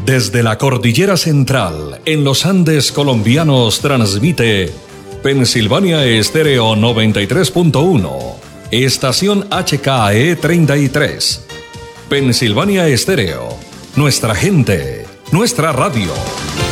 Desde la Cordillera Central, en los Andes colombianos, transmite Pensilvania Estéreo 93.1, estación HKE 33. Pensilvania Estéreo, nuestra gente, nuestra radio.